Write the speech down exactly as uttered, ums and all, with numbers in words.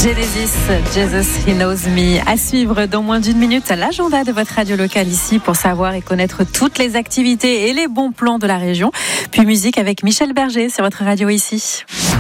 Genesis, Jesus, He Knows Me. À suivre dans moins d'une minute, l'agenda de votre radio locale ici pour savoir et connaître toutes les activités et les bons plans de la région. Puis musique avec Michel Berger sur votre radio ici.